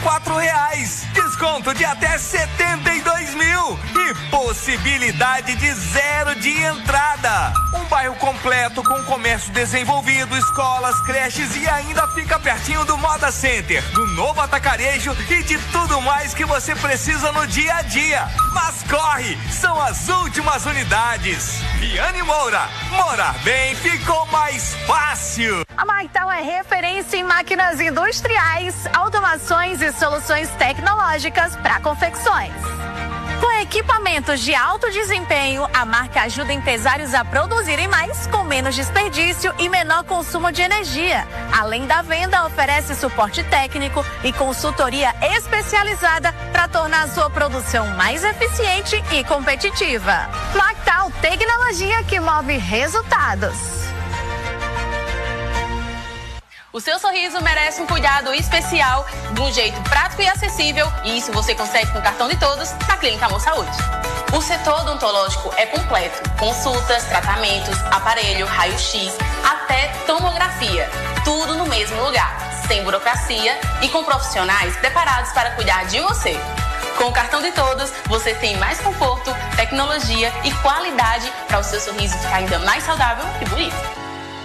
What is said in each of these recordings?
R$ 1.094. Desconto de até 72 mil e possibilidade de 0 de entrada. Um bairro completo com comércio desenvolvido, escolas, creches e ainda fica pertinho do Moda Center, do novo atacarejo e de tudo mais que você precisa no dia a dia. Mas corre, são as últimas unidades. Viane Moura, morar bem ficou mais fácil. A Marktal é referência em máquinas industriais, automações e soluções tecnológicas para confecções. Com equipamentos de alto desempenho, a marca ajuda empresários a produzirem mais com menos desperdício e menor consumo de energia. Além da venda, oferece suporte técnico e consultoria especializada para tornar a sua produção mais eficiente e competitiva. Marktal, tecnologia que move resultados. O seu sorriso merece um cuidado especial, de um jeito prático e acessível, e isso você consegue com o cartão de todos da Clínica Amor Saúde. O setor odontológico é completo, consultas, tratamentos, aparelho, raio-x, até tomografia, tudo no mesmo lugar, sem burocracia e com profissionais preparados para cuidar de você. Com o cartão de todos, você tem mais conforto, tecnologia e qualidade para o seu sorriso ficar ainda mais saudável e bonito.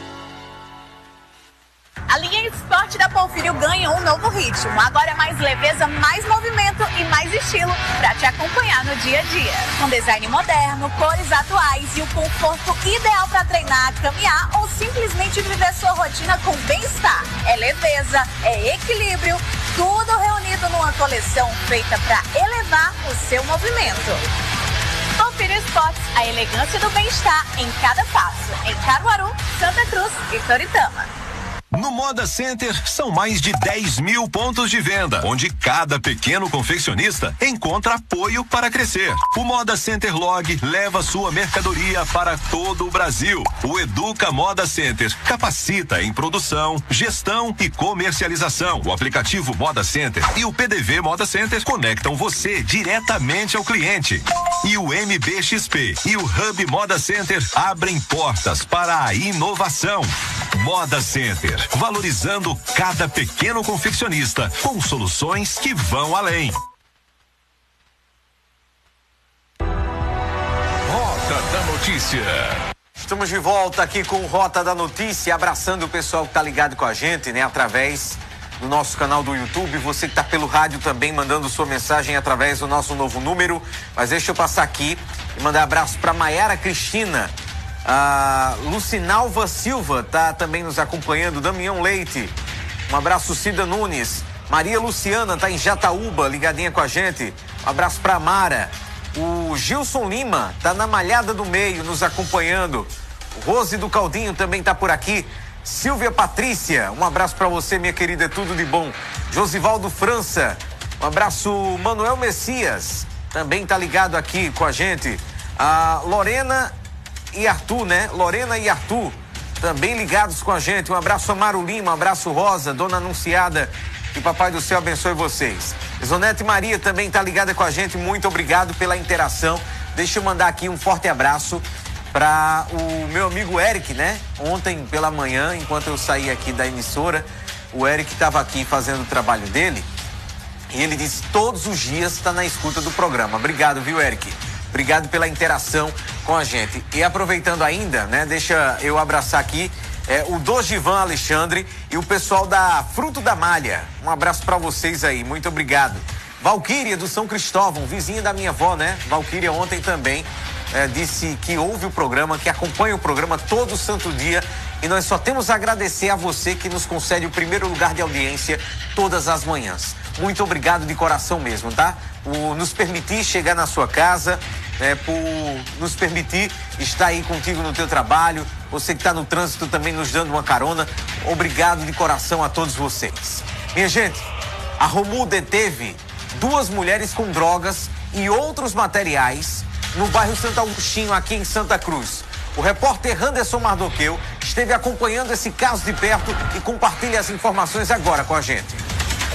A linha Esporte da Porfírio ganha um novo ritmo. Agora é mais leveza, mais movimento e mais estilo para te acompanhar no dia a dia. Com design moderno, cores atuais e o conforto ideal para treinar, caminhar ou simplesmente viver sua rotina com bem-estar. É leveza, é equilíbrio, tudo reunido numa coleção feita para elevar o seu movimento. Porfírio Esportes, a elegância do bem-estar em cada passo. Em Caruaru, Santa Cruz e Toritama. No Moda Center são mais de 10 mil pontos de venda, onde cada pequeno confeccionista encontra apoio para crescer. O Moda Center Log leva sua mercadoria para todo o Brasil. O Educa Moda Center capacita em produção, gestão e comercialização. O aplicativo Moda Center e o PDV Moda Center conectam você diretamente ao cliente. E o MBXP e o Hub Moda Center abrem portas para a inovação. Moda Center, valorizando cada pequeno confeccionista com soluções que vão além. Rota da Notícia. Estamos de volta aqui com o Rota da Notícia, abraçando o pessoal que tá ligado com a gente, né, através do nosso canal do YouTube. Você que tá pelo rádio também mandando sua mensagem através do nosso novo número. Mas deixa eu passar aqui e mandar abraço para Maiara Cristina. A Lucinalva Silva tá também nos acompanhando, Damião Leite, um abraço. Cida Nunes, Maria Luciana tá em Jataúba, ligadinha com a gente, um abraço pra Mara. O Gilson Lima tá na Malhada do Meio nos acompanhando. Rose do Caldinho também tá por aqui. Silvia Patrícia, um abraço pra você, minha querida, é tudo de bom. Josivaldo França, um abraço. Manuel Messias também tá ligado aqui com a gente. A Lorena e Arthur, né? Lorena e Arthur também ligados com a gente. Um abraço a Maru Lima, um abraço Rosa, Dona Anunciada, que o Papai do Céu abençoe vocês. Zonete Maria também tá ligada com a gente, muito obrigado pela interação. Deixa eu mandar aqui um forte abraço para o meu amigo Eric, né? Ontem pela manhã, enquanto eu saí aqui da emissora, o Eric estava aqui fazendo o trabalho dele e ele disse todos os dias está na escuta do programa. Obrigado, viu, Eric? Obrigado pela interação com a gente. E aproveitando ainda, né, deixa eu abraçar aqui o Dogivan Alexandre e o pessoal da Fruto da Malha. Um abraço para vocês aí, muito obrigado. Valquíria do São Cristóvão, vizinha da minha avó, né? Valquíria ontem também disse que ouve o programa, que acompanha o programa todo santo dia. E nós só temos a agradecer a você que nos concede o primeiro lugar de audiência todas as manhãs. Muito obrigado de coração mesmo, tá? Por nos permitir chegar na sua casa, por nos permitir estar aí contigo no teu trabalho. Você que está no trânsito também nos dando uma carona. Obrigado de coração a todos vocês. Minha gente, a Romu deteve 2 mulheres com drogas e outros materiais no bairro Santo Agostinho, aqui em Santa Cruz. O repórter Anderson Mardoqueu esteve acompanhando esse caso de perto e compartilha as informações agora com a gente.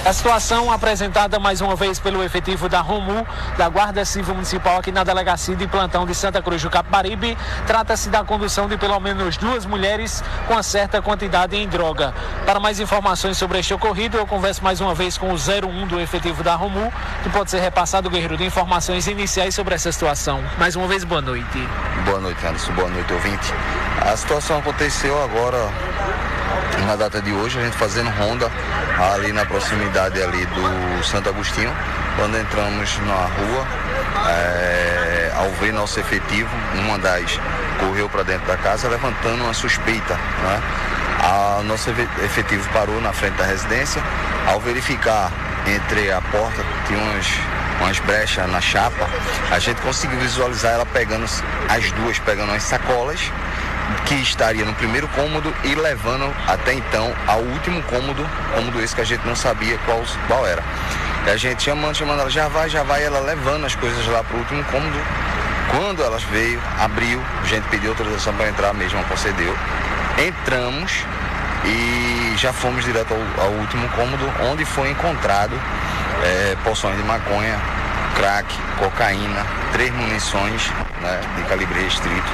A situação apresentada mais uma vez pelo efetivo da ROMU, da Guarda Civil Municipal aqui na Delegacia de Plantão de Santa Cruz do Capibaribe, trata-se da condução de pelo menos 2 mulheres com uma certa quantidade em droga. Para mais informações sobre este ocorrido, eu converso mais uma vez com o 01 do efetivo da ROMU, que pode ser repassado, Guerreiro, de informações iniciais sobre essa situação. Mais uma vez, boa noite. Boa noite, Anderson. Boa noite, ouvinte. A situação aconteceu agora, na data de hoje, a gente fazendo ronda ali na proximidade ali do Santo Agostinho, quando entramos na rua, ao ver nosso efetivo, uma das correu para dentro da casa levantando uma suspeita, né? Nosso efetivo parou na frente da residência. Ao verificar entre a porta, tinha umas brechas na chapa, a gente conseguiu visualizar ela pegando as sacolas que estaria no primeiro cômodo e levando até então ao último cômodo esse que a gente não sabia qual era. E a gente chamando ela, já vai, ela levando as coisas lá para o último cômodo. Quando ela veio, abriu, a gente pediu autorização para entrar, mesmo concedeu. Entramos e já fomos direto ao último cômodo, onde foi encontrado porções de maconha, crack, cocaína, 3 munições, né, de calibre restrito.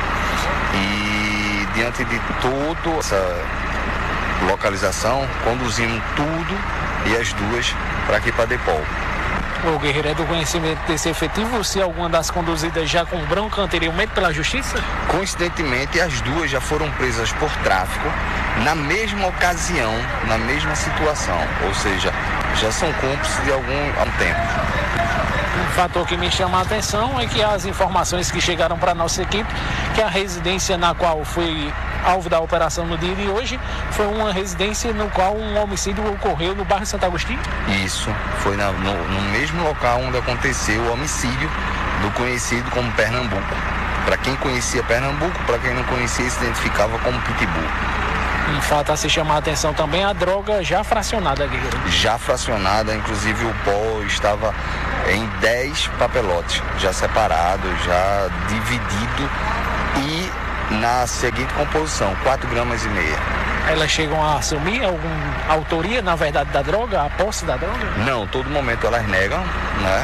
E diante de toda essa localização, conduzimos tudo e as 2 para aqui para Depol. O Guerreiro, é do conhecimento desse efetivo se alguma das conduzidas já com bronca anteriormente pela justiça? Coincidentemente, as 2 já foram presas por tráfico na mesma ocasião, na mesma situação, ou seja, já são cúmplices de algum tempo. Um fator que me chama a atenção é que as informações que chegaram para a nossa equipe, que a residência na qual foi alvo da operação no dia de hoje, foi uma residência no qual um homicídio ocorreu no bairro Santo Agostinho? Isso, foi no mesmo local onde aconteceu o homicídio do conhecido como Pernambuco. Para quem conhecia Pernambuco, para quem não conhecia, se identificava como Pitbull. Um fato a se chamar a atenção também, a droga já fracionada, Guerreiro. Já fracionada, inclusive o pó estava em 10 papelotes, já separado, já dividido e na seguinte composição, 4,5 gramas. Elas chegam a assumir alguma autoria, na verdade, da droga, a posse da droga? Não, todo momento elas negam, né?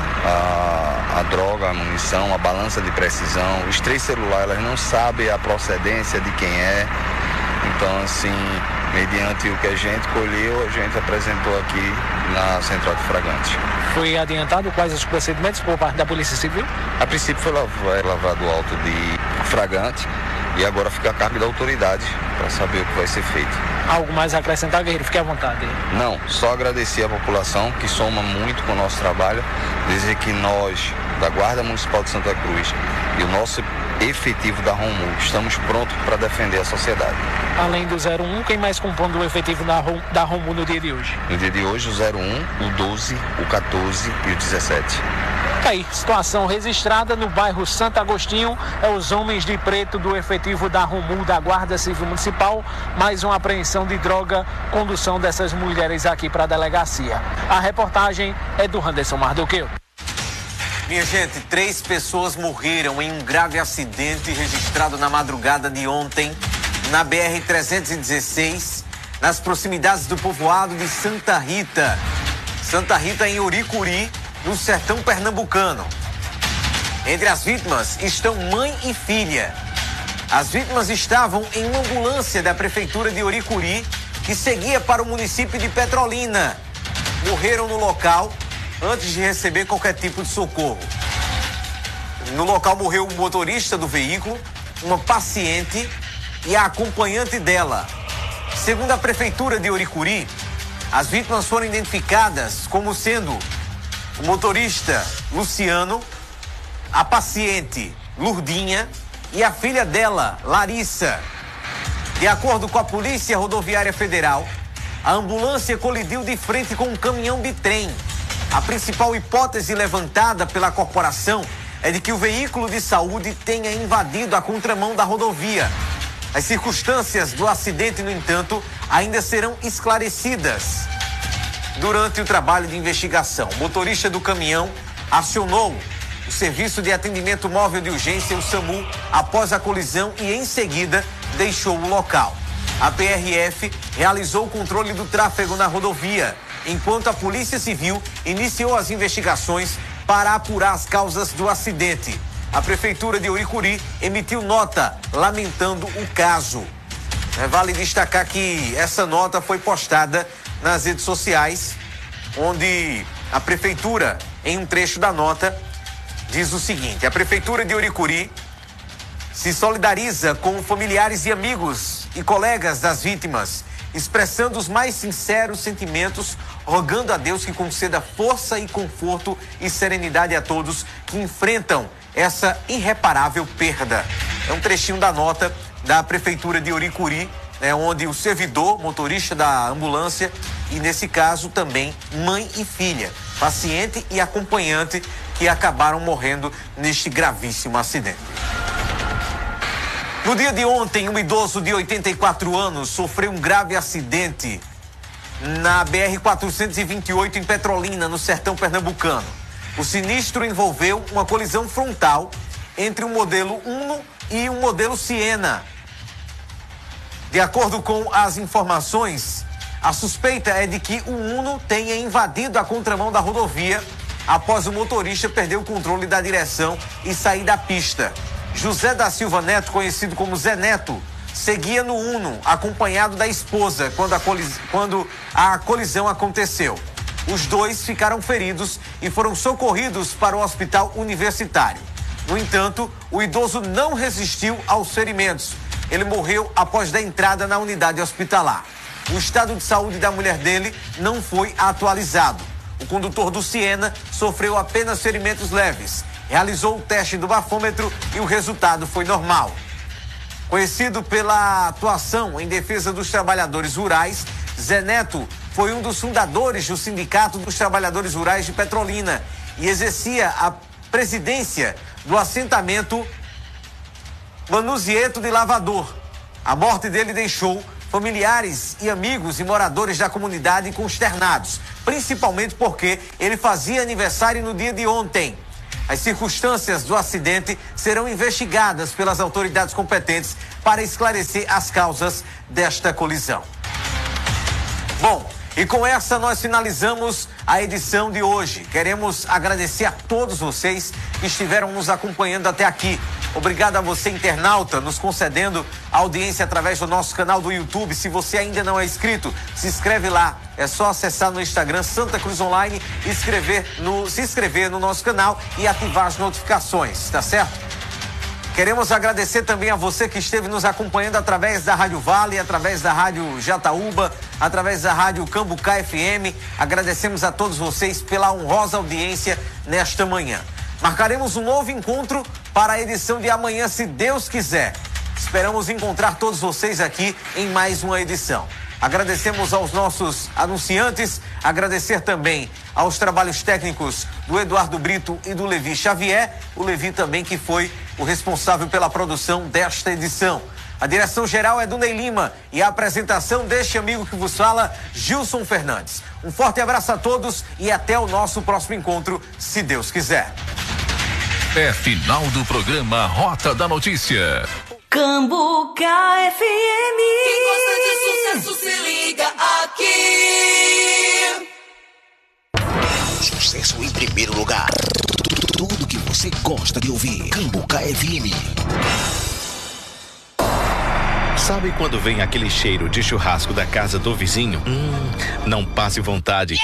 A droga, a munição, a balança de precisão, os 3 celulares, elas não sabem a procedência de quem é. Então, assim, mediante o que a gente colheu, a gente apresentou aqui na Central de Flagrantes. Foi adiantado quais os procedimentos por parte da Polícia Civil? A princípio foi lavado o auto de flagrante e agora fica a cargo da autoridade para saber o que vai ser feito. Algo mais a acrescentar, Guerreiro? Fique à vontade. Não, só agradecer a população que soma muito com o nosso trabalho, dizer que nós, da Guarda Municipal de Santa Cruz e o nosso efetivo da ROMU, estamos prontos para defender a sociedade. Além do 01, quem mais compondo o efetivo da ROMU no dia de hoje? No dia de hoje, o 01, o 12, o 14 e o 17. Aí, situação registrada no bairro Santo Agostinho, os homens de preto do efetivo da ROMU, da Guarda Civil Municipal, mais uma apreensão de droga, condução dessas mulheres aqui para a delegacia. A reportagem é do Anderson Mardoqueu. Minha gente, 3 pessoas morreram em um grave acidente registrado na madrugada de ontem na BR-316, nas proximidades do povoado de Santa Rita. Santa Rita, em Uricuri, no sertão pernambucano. Entre as vítimas estão mãe e filha. As vítimas estavam em uma ambulância da prefeitura de Uricuri que seguia para o município de Petrolina. Morreram no local antes de receber qualquer tipo de socorro. No local morreu o motorista do veículo, uma paciente e a acompanhante dela. Segundo a prefeitura de Uricuri, as vítimas foram identificadas como sendo o motorista Luciano, a paciente Lurdinha e a filha dela, Larissa. De acordo com a Polícia Rodoviária Federal, a ambulância colidiu de frente com um caminhão de trem. A principal hipótese levantada pela corporação é de que o veículo de saúde tenha invadido a contramão da rodovia. As circunstâncias do acidente, no entanto, ainda serão esclarecidas durante o trabalho de investigação. O motorista do caminhão acionou o Serviço de Atendimento Móvel de Urgência, o SAMU, após a colisão e, em seguida, deixou o local. A PRF realizou o controle do tráfego na rodovia enquanto a Polícia Civil iniciou as investigações para apurar as causas do acidente. A Prefeitura de Uricuri emitiu nota lamentando o caso. Vale destacar que essa nota foi postada nas redes sociais, onde a Prefeitura, em um trecho da nota, diz o seguinte: a Prefeitura de Uricuri se solidariza com familiares e amigos e colegas das vítimas, expressando os mais sinceros sentimentos, rogando a Deus que conceda força e conforto e serenidade a todos que enfrentam essa irreparável perda. É um trechinho da nota da Prefeitura de Uricuri, onde o servidor, motorista da ambulância e, nesse caso, também mãe e filha, paciente e acompanhante, que acabaram morrendo neste gravíssimo acidente. No dia de ontem, um idoso de 84 anos sofreu um grave acidente na BR-428 em Petrolina, no sertão pernambucano. O sinistro envolveu uma colisão frontal entre um modelo Uno e um modelo Siena. De acordo com as informações, a suspeita é de que o Uno tenha invadido a contramão da rodovia após o motorista perder o controle da direção e sair da pista. José da Silva Neto, conhecido como Zé Neto, seguia no Uno, acompanhado da esposa, quando a colisão aconteceu. Os dois ficaram feridos e foram socorridos para o hospital universitário. No entanto, o idoso não resistiu aos ferimentos. Ele morreu após dar entrada na unidade hospitalar. O estado de saúde da mulher dele não foi atualizado. O condutor do Siena sofreu apenas ferimentos leves. Realizou o teste do bafômetro e o resultado foi normal. Conhecido pela atuação em defesa dos trabalhadores rurais, Zé Neto foi um dos fundadores do Sindicato dos Trabalhadores Rurais de Petrolina e exercia a presidência do assentamento Manuzieto de Lavador. A morte dele deixou familiares e amigos e moradores da comunidade consternados, principalmente porque ele fazia aniversário no dia de ontem. As circunstâncias do acidente serão investigadas pelas autoridades competentes para esclarecer as causas desta colisão. Bom, e com essa nós finalizamos a edição de hoje. Queremos agradecer a todos vocês que estiveram nos acompanhando até aqui. Obrigado a você, internauta, nos concedendo audiência através do nosso canal do YouTube. Se você ainda não é inscrito, se inscreve lá. É só acessar no Instagram Santa Cruz Online e se inscrever no nosso canal e ativar as notificações, tá certo? Queremos agradecer também a você que esteve nos acompanhando através da Rádio Vale, através da Rádio Jataúba, através da Rádio Cambucá FM. Agradecemos a todos vocês pela honrosa audiência nesta manhã. Marcaremos um novo encontro para a edição de amanhã, se Deus quiser. Esperamos encontrar todos vocês aqui em mais uma edição. Agradecemos aos nossos anunciantes, agradecer também aos trabalhos técnicos do Eduardo Brito e do Levi Xavier, o Levi também que foi o responsável pela produção desta edição. A direção geral é do Ney Lima e a apresentação deste amigo que vos fala, Gilson Fernandes. Um forte abraço a todos e até o nosso próximo encontro, se Deus quiser. É final do programa Rota da Notícia. Cambucá FM. Quem gosta de sucesso se liga aqui. Sucesso em primeiro lugar. Tudo que você gosta de ouvir. Cambucá FM. Sabe quando vem aquele cheiro de churrasco da casa do vizinho? Não passe vontade.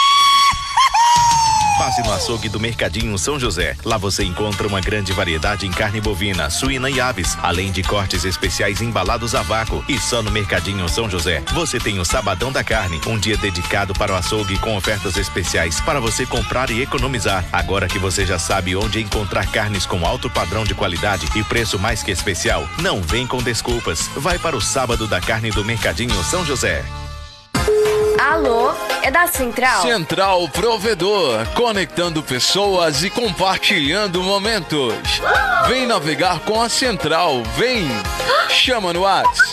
Passe no açougue do Mercadinho São José. Lá você encontra uma grande variedade em carne bovina, suína e aves, além de cortes especiais embalados a vácuo. E só no Mercadinho São José você tem o Sabadão da Carne, um dia dedicado para o açougue com ofertas especiais para você comprar e economizar. Agora que você já sabe onde encontrar carnes com alto padrão de qualidade e preço mais que especial, não vem com desculpas. Vai para o Sábado da Carne do Mercadinho São José. Alô, é da Central? Central Provedor, conectando pessoas e compartilhando momentos. Vem navegar com a Central, vem! Chama no WhatsApp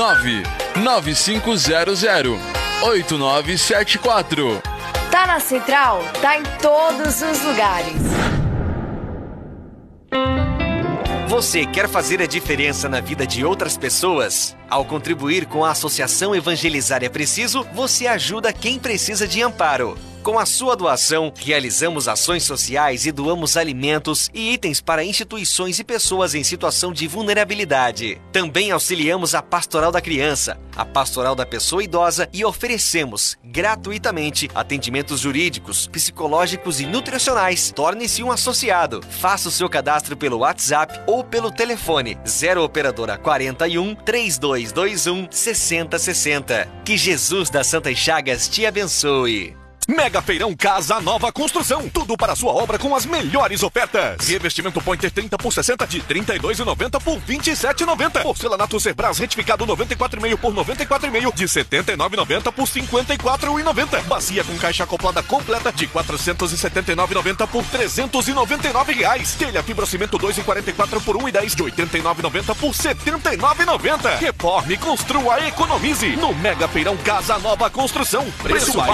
99500-8974. Tá na Central? Tá em todos os lugares. Você quer fazer a diferença na vida de outras pessoas? Ao contribuir com a Associação Evangelizar é Preciso, você ajuda quem precisa de amparo. Com a sua doação, realizamos ações sociais e doamos alimentos e itens para instituições e pessoas em situação de vulnerabilidade. Também auxiliamos a Pastoral da Criança, a Pastoral da Pessoa Idosa e oferecemos gratuitamente atendimentos jurídicos, psicológicos e nutricionais. Torne-se um associado. Faça o seu cadastro pelo WhatsApp ou pelo telefone 0 operadora 41 3221 6060. Que Jesus das Santas Chagas te abençoe. Mega Feirão Casa Nova Construção. Tudo para sua obra com as melhores ofertas. Revestimento Pointer 30 por 60 de R$ 32,90 por R$ 27,90. Porcelanato Cerbras retificado 94,5 por R$ 94,5 de R$ 79,90 por R$ 54,90. Bacia com caixa acoplada completa de R$ 479,90 por R$ 399. Telha fibrocimento 2,44 por R$ 1,10 de R$ 89,90 por R$ 79,90. Reforme, construa, economize. No Mega Feirão Casa Nova Construção. Preço